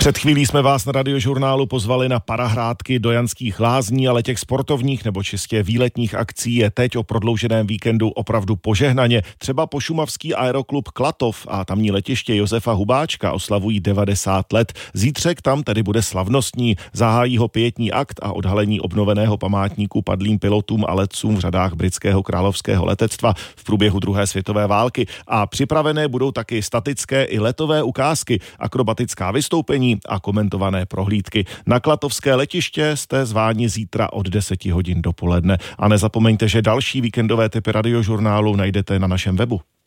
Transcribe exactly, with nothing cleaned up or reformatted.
Před chvílí jsme vás na Radiožurnálu pozvali na parahrádky do Janských Lázní, ale těch sportovních nebo čistě výletních akcí je teď o prodlouženém víkendu opravdu požehnaně. Třeba pošumavský aeroklub Klatov a tamní letiště Josefa Hubáčka oslavují devadesát let. Zítřek tam tedy bude slavnostní. Zahájí ho pietní akt a odhalení obnoveného památníku padlým pilotům a letcům v řadách britského královského letectva v průběhu druhé světové války. A připravené budou taky statické i letové ukázky, akrobatická vystoupení a komentované prohlídky. Na klatovské letiště jste zváni zítra od deseti hodin dopoledne. A nezapomeňte, že další víkendové tipy Radiožurnálu najdete na našem webu.